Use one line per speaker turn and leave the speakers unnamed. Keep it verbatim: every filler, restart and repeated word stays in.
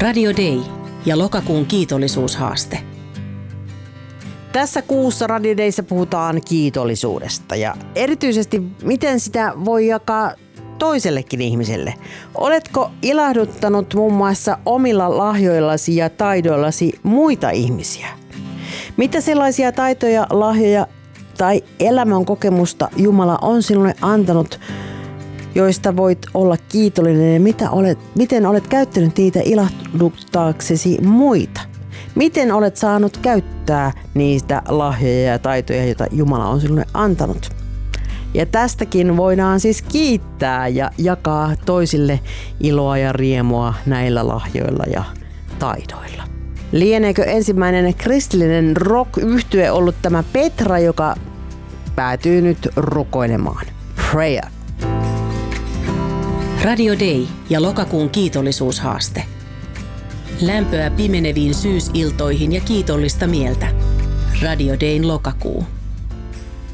Radio Day ja lokakuun kiitollisuushaaste.
Tässä kuussa Radio Dayssä puhutaan kiitollisuudesta ja erityisesti miten sitä voi jakaa toisellekin ihmiselle. Oletko ilahduttanut muun muassa omilla lahjoillasi ja taidoillasi muita ihmisiä? Mitä sellaisia taitoja, lahjoja tai elämän kokemusta Jumala on sinulle antanut, joista voit olla kiitollinen ja mitä olet, miten olet käyttänyt niitä ilahduttaaksesi muita? Miten olet saanut käyttää niistä lahjoja ja taitoja, joita Jumala on sinulle antanut? Ja tästäkin voidaan siis kiittää ja jakaa toisille iloa ja riemua näillä lahjoilla ja taidoilla. Lieneekö ensimmäinen kristillinen rock-yhtye ollut tämä Petra, joka päätyy nyt rukoilemaan? Prayer.
Radio Day ja lokakuun kiitollisuushaaste. Lämpöä pimeneviin syysiltoihin ja kiitollista mieltä. Radio Dayn lokakuu.